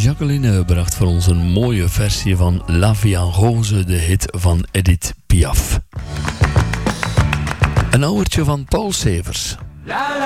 Jacqueline bracht voor ons een mooie versie van La Vie en Rose, de hit van Edith Piaf. Een ouwertje van Paul Severs.